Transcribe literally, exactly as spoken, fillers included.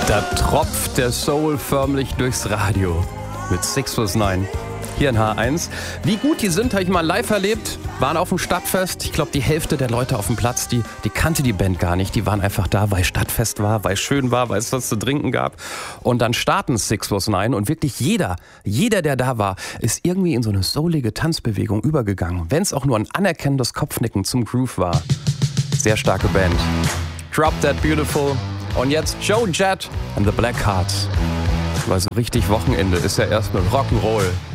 Da tropft der Soul förmlich durchs Radio mit six was nine hier in H eins. Wie gut die sind, habe ich mal live erlebt. Waren auf dem Stadtfest. Ich glaube, die Hälfte der Leute auf dem Platz, die, die kannte die Band gar nicht. Die waren einfach da, weil Stadtfest war, weil es schön war, weil es was zu trinken gab. Und dann starten six was nine und wirklich jeder, jeder, der da war, ist irgendwie in so eine soulige Tanzbewegung übergegangen. Wenn es auch nur ein anerkennendes Kopfnicken zum Groove war. Sehr starke Band. Drop That Beautiful. Und jetzt Joan Jett and the Black Hearts. Weil so richtig Wochenende ist ja erst mit Rock'n'Roll.